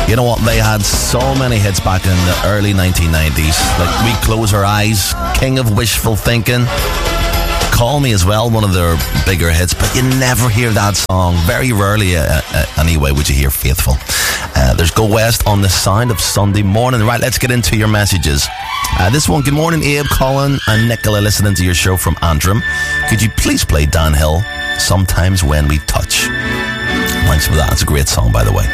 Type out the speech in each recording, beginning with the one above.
You know what? They had so many hits back in the early 1990s. Like We Close Our Eyes, King of Wishful Thinking, Call Me as well, one of their bigger hits, but you never hear that song. Very rarely, anyway, would you hear Faithful. There's Go West on the sound of Sunday morning. Right, let's get into your messages. This one, good morning, Abe, Colin, and Nicola, listening to your show from Antrim. Could you please play Dan Hill, Sometimes When We Touch? Thanks for that. It's a great song, by the way.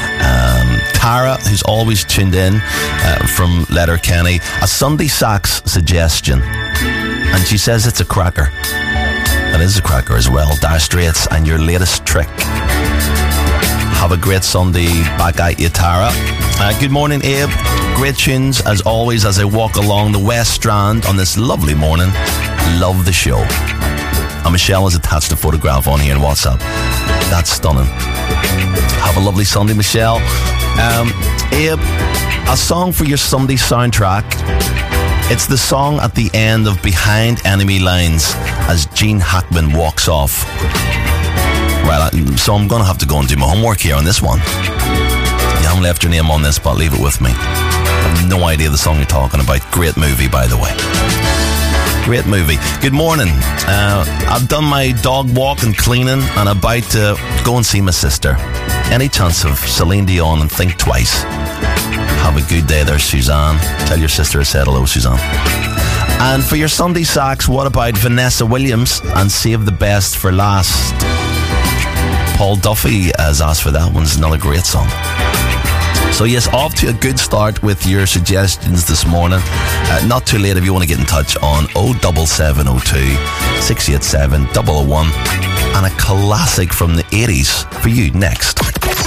Tara, who's always tuned in from Letterkenny, a Sunday Sax suggestion. And she says it's a cracker. It is a cracker as well. Dire Straits and Your Latest Trick. Have a great Sunday back at you, Tara. Good morning, Abe. Great tunes as always as I walk along the West Strand on this lovely morning. Love the show. And Michelle has attached a photograph on here in WhatsApp. That's stunning. Have a lovely Sunday, Michelle. Abe, a song for your Sunday soundtrack. It's the song at the end of Behind Enemy Lines as Gene Hackman walks off. Right, so I'm going to have to go and do my homework here on this one. You haven't left your name on this, but leave it with me. I have no idea the song you're talking about. Great movie, by the way. Great movie. Good morning. I've done my dog walk and cleaning and about to go and see my sister. Any chance of Celine Dion and Think Twice? Have a good day there, Suzanne. Tell your sister I said hello, Suzanne. And for your Sunday Sax, what about Vanessa Williams and Save the Best for Last? Paul Duffy has asked for that one. It's another great song. So yes, off to a good start with your suggestions this morning. Not too late if you want to get in touch on 07702 687 001. And a classic from the 80s for you next.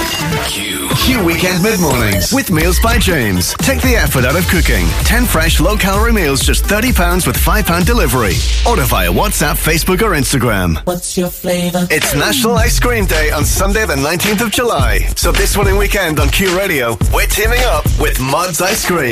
Q Weekend Mid-Mornings with Meals by James. Take the effort out of cooking. 10 fresh low-calorie meals, just £30 with £5 delivery. Order via WhatsApp, Facebook or Instagram. What's your flavour? It's National Ice Cream Day on Sunday the 19th of July. So this winning weekend on Q Radio, we're teaming up with Mudd's Ice Cream.